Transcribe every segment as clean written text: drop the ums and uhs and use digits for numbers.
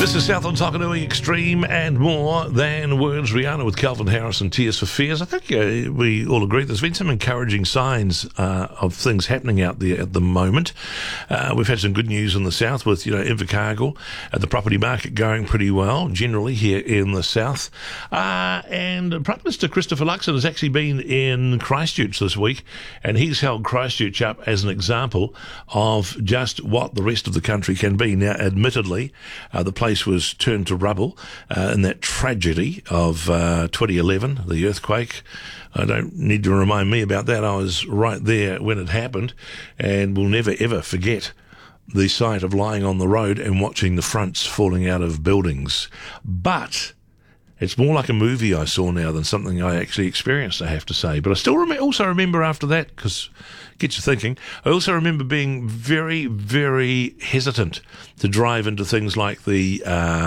This is Southland's Hokanui Extreme and More Than Words. Rihanna with Calvin Harris and Tears for Fears. I think we all agree there's been some encouraging signs of things happening out there at the moment. We've had some good news in the south with, Invercargill at the property market going pretty well, generally here in the south. And Prime Minister Christopher Luxon has actually been in Christchurch this week, and he's held Christchurch up as an example of just what the rest of the country can be. Now, admittedly, the place was turned to rubble in that tragedy of 2011, the earthquake. I don't need to remind me about that. I was right there when it happened, and will never ever forget the sight of lying on the road and watching the fronts falling out of buildings. But it's more like a movie I saw now than something I actually experienced, I have to say. But I still also remember after that, because it gets you thinking, I also remember being very, very hesitant to drive into things like the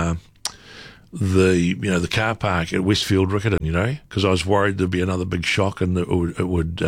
car park at Westfield Riccarton, because I was worried there'd be another big shock and it would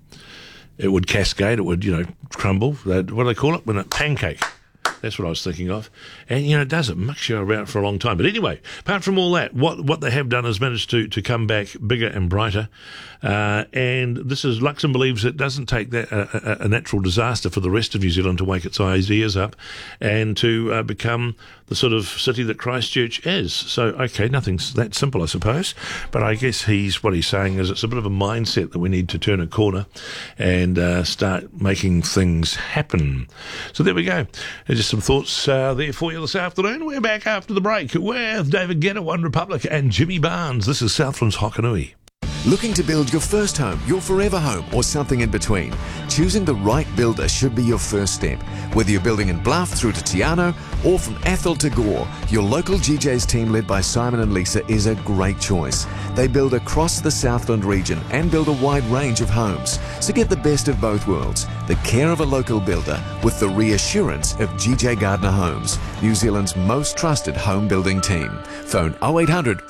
cascade, it would, crumble. What do they call it? When it pancake. That's what I was thinking of. And, it does. It mucks you around for a long time. But anyway, apart from all that, what they have done is managed to come back bigger and brighter. And this is, Luxon believes it doesn't take that a natural disaster for the rest of New Zealand to wake its ears up and to become the sort of city that Christchurch is. So, okay, nothing's that simple, I suppose. But I guess what he's saying is it's a bit of a mindset that we need to turn a corner and start making things happen. So there we go. Just some thoughts there for you this afternoon. We're back after the break with David Guetta, One Republic, and Jimmy Barnes. This is Southland's Hokanui. Looking to build your first home, your forever home, or something in between? Choosing the right builder should be your first step. Whether you're building in Bluff through to Tiano or from Athol to Gore, your local GJ's team led by Simon and Lisa is a great choice. They build across the Southland region and build a wide range of homes. So get the best of both worlds, the care of a local builder with the reassurance of GJ Gardner Homes, New Zealand's most trusted home building team. Phone 0800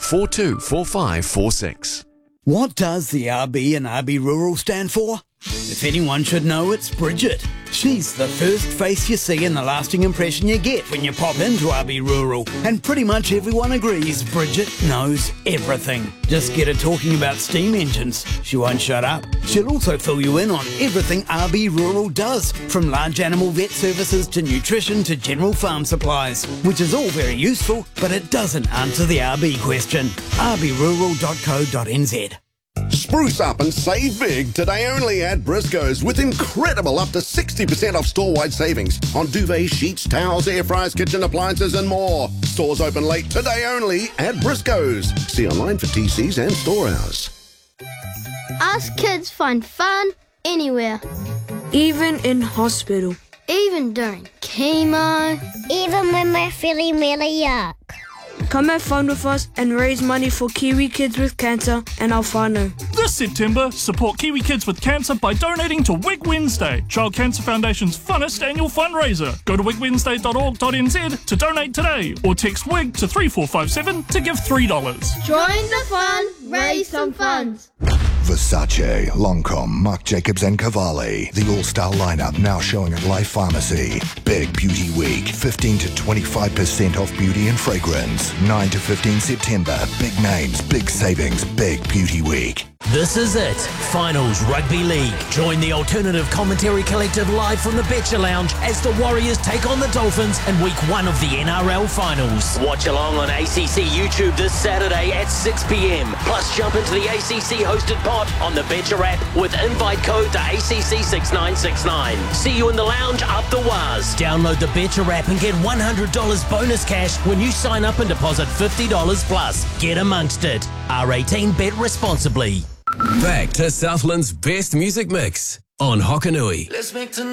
424546. What does the RB in RB Rural stand for? If anyone should know, it's Bridget. She's the first face you see and the lasting impression you get when you pop into RB Rural. And pretty much everyone agrees Bridget knows everything. Just get her talking about steam engines. She won't shut up. She'll also fill you in on everything RB Rural does, from large animal vet services to nutrition to general farm supplies, which is all very useful, but it doesn't answer the RB question. rbrural.co.nz. Spruce up and save big today only at Briscoe's with incredible up to 60% off store-wide savings on duvets, sheets, towels, air fryers, kitchen appliances and more. Stores open late today only at Briscoe's. See online for TCs and store hours. Us kids find fun anywhere. Even in hospital. Even during chemo. Even when we're feeling really yuck. Come have fun with us and raise money for Kiwi Kids with Cancer and our whānau. This September, support Kiwi Kids with Cancer by donating to Wig Wednesday, Child Cancer Foundation's funnest annual fundraiser. Go to wigwednesday.org.nz to donate today or text WIG to 3457 to give $3. Join the fun, raise some funds. Versace, Longcom, Marc Jacobs and Cavalli. The all-star lineup now showing at Life Pharmacy. Big Beauty Week. 15 to 25% off beauty and fragrance. 9 to 15 September. Big names, big savings, Big Beauty Week. This is it. Finals Rugby League. Join the Alternative Commentary Collective live from the Betcha Lounge as the Warriors take on the Dolphins in week 1 of the NRL Finals. Watch along on ACC YouTube this Saturday at 6 p.m. Plus jump into the ACC hosted pot on the Betcha app with invite code to ACC6969. See you in the lounge up the Waz. Download the Betcha app and get $100 bonus cash when you sign up and deposit $50 plus. Get amongst it. R18, bet responsibly. Back to Southland's best music mix on Hokanui.